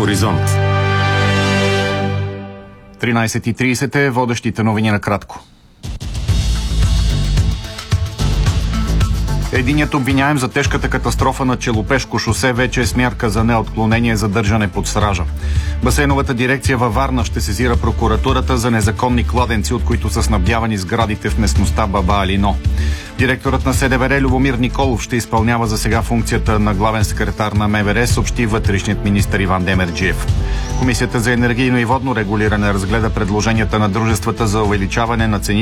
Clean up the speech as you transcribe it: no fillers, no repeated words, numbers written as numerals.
Хоризонт. 13:30 е водещите новини на кратко. Единият обвиняем за тежката катастрофа на Челопешко шосе вече е с мярка за неотклонение задържане под стража. Басейновата дирекция във Варна ще сезира прокуратурата за незаконни кладенци, от които са снабдявани сградите в местността Баба Алино. Директорът на СДВР Любомир Николов ще изпълнява за сега функцията на главен секретар на МВР, съобщи вътрешният министър Иван Демерджиев. Комисията за енергийно и водно регулиране разгледа предложенията на дружествата за увеличаване на цените